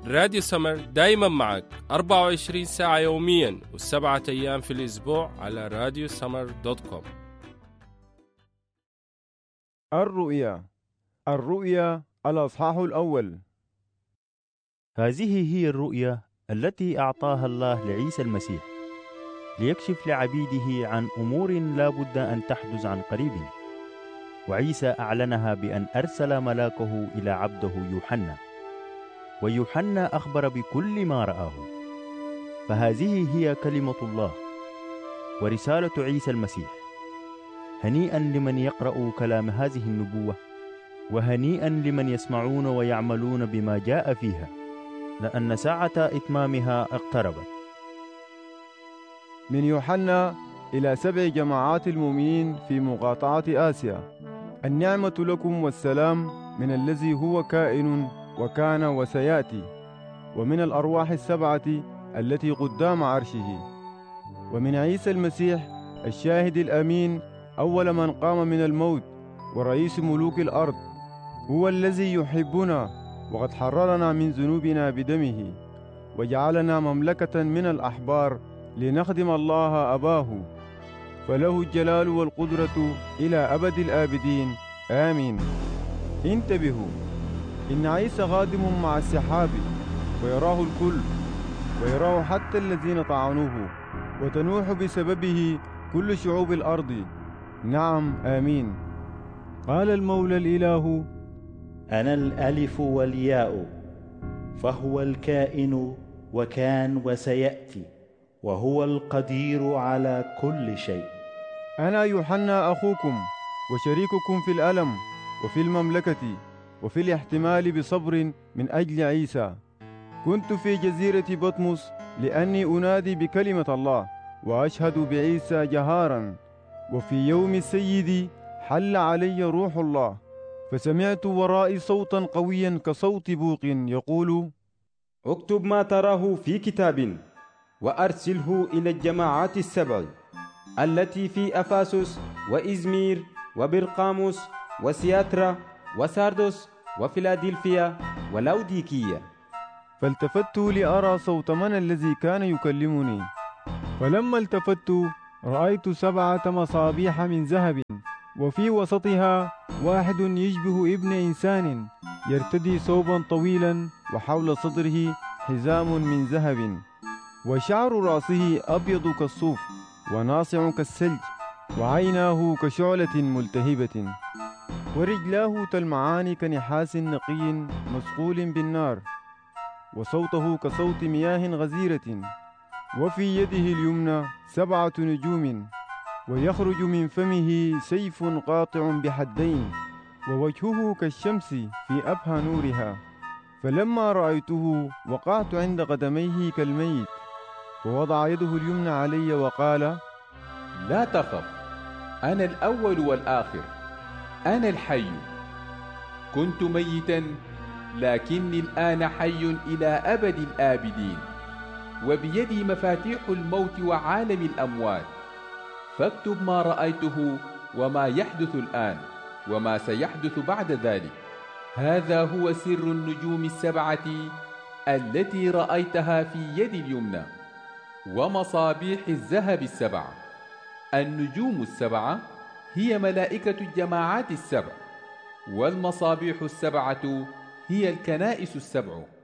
راديو سمر دايما معك 24 ساعة يوميا و7 أيام في الأسبوع على راديو سمر دوت كوم. الرؤيا الأصحاح الأول. هذه هي الرؤيا التي أعطاها الله لعيسى المسيح ليكشف لعبيده عن أمور لا بد أن تحدث عن قريب، وعيسى أعلنها بأن أرسل ملاكه إلى عبده يوحنا، ويوحنا أخبر بكل ما رآه. فهذه هي كلمة الله ورسالة عيسى المسيح. هنيئا لمن يقرأ كلام هذه النبوة، وهنيئا لمن يسمعون ويعملون بما جاء فيها، لأن ساعة إتمامها اقتربت. من يوحنا إلى 7 جماعات المؤمنين في مقاطعة آسيا، النعمة لكم والسلام من الذي هو كائن وكان وسيأتي، ومن الأرواح 7 التي قدام عرشه، ومن عيسى المسيح الشاهد الأمين، أول من قام من الموت ورئيس ملوك الأرض، هو الذي يحبنا وقد حررنا من ذنوبنا بدمه، وجعلنا مملكة من الأحبار لنخدم الله أباه، فله الجلال والقدرة إلى أبد الآبدين، آمين. انتبهوا، إن عيسى غادم مع السحاب، ويراه الكل، ويراه حتى الذين طعنوه، وتنوح بسببه كل شعوب الأرض. نعم، آمين. قال المولى الإله: أنا الألف والياء، فهو الكائن وكان وسيأتي، وهو القدير على كل شيء. أنا يوحنا أخوكم وشريككم في الألم وفي المملكة وفي الاحتمال بصبر من أجل عيسى. كنت في جزيرة بطمس لأني أنادي بكلمة الله وأشهد بعيسى جهارا. وفي يوم السيد حل علي روح الله، فسمعت ورائي صوتا قويا كصوت بوق يقول: اكتب ما تراه في كتاب، وأرسله إلى الجماعات 7 التي في أفاسس وإزمير وبرقاموس وسياترا وساردوس وفيلادلفيا ولوديكية. فالتفت لأرى صوت من الذي كان يكلمني، فلما التفت رأيت 7 مصابيح من ذهب، وفي وسطها واحد يشبه ابن إنسان يرتدي ثوبا طويلا، وحول صدره حزام من ذهب، وشعر رأسه أبيض كالصوف وناصع كالثلج، وعيناه كشعلة ملتهبة، ورجلاه تلمعان كنحاس نقي مسقول بالنار، وصوته كصوت مياه غزيرة، وفي يده اليمنى 7 نجوم، ويخرج من فمه سيف قاطع بحدين، ووجهه كالشمس في أبهى نورها. فلما رأيته وقعت عند قدميه كالميت، فوضع يده اليمنى علي وقال: لا تخف، أنا الأول والآخر، أنا الحي. كنت ميتا لكني الآن حي إلى أبد الآبدين، وبيدي مفاتيح الموت وعالم الأموات. فاكتب ما رأيته وما يحدث الآن وما سيحدث بعد ذلك. هذا هو سر النجوم 7 التي رأيتها في يدي اليمنى، ومصابيح الذهب 7. النجوم 7 هي ملائكة الجماعات 7، والمصابيح 7 هي الكنائس 7.